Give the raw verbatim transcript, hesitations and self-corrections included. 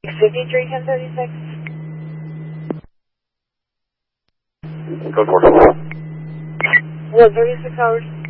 fifty-three ten thirty-six. Code four four. What, thirty-six hours?